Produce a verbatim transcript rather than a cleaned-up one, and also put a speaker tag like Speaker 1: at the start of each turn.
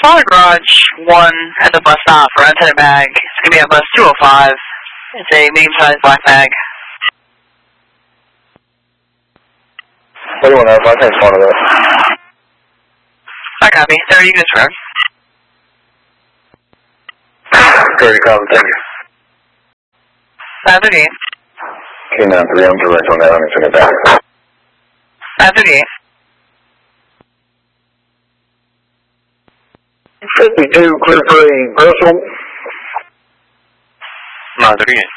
Speaker 1: Solid Garage one at the bus stop for untented bag. It's going to be on bus two oh five. It's a medium-sized black bag.
Speaker 2: What do you want to have? I think it's one of those.
Speaker 1: I copy. thirty units road.
Speaker 2: thirty, copy, thank you.
Speaker 1: five thirty-eight.
Speaker 2: K nine three, I'm direct on that. I'm going to back.
Speaker 1: five thirty-eight.
Speaker 2: fifty-two, clear for a personal.
Speaker 3: nine thirty-eight.